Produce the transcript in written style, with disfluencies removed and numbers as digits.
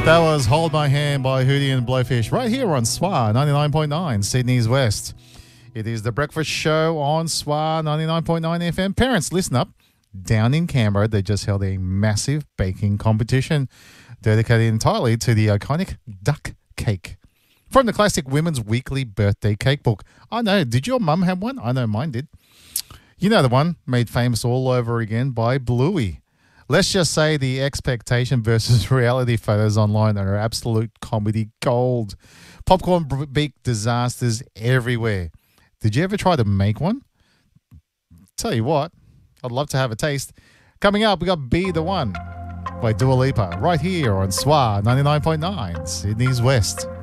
That was Hold My Hand by Hootie and Blowfish right here on SWA 99.9, Sydney's West. It is the breakfast show on SWA 99.9 FM. Parents, listen up. Down in Canberra, they just held a massive baking competition dedicated entirely to the iconic duck cake from the classic Women's Weekly Birthday Cake Book. I know, did your mum have one? I know mine did. You know the one made famous all over again by Bluey. Let's just say the expectation versus reality photos online are absolute comedy gold. Popcorn beak disasters everywhere. Did you ever try to make one? Tell you what, I'd love to have a taste. Coming up, we got Be The One by Dua Lipa right here on SWA 99.9, Sydney's West.